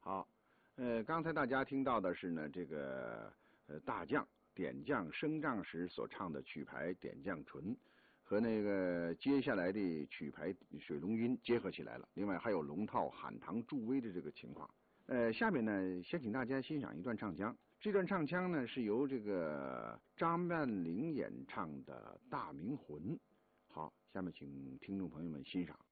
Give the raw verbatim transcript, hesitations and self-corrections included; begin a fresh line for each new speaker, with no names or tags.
好，呃，刚才大家听到的是呢，这个呃大将点将升帐时所唱的曲牌《点将唇》，和那个接下来的曲牌《水龙吟》结合起来了。另外还有龙套喊堂助威的这个情况。呃，下面呢，先请大家欣赏一段唱腔。这段唱腔呢，是由这个张曼玲演唱的《大明魂》。好，下面请听众朋友们欣赏。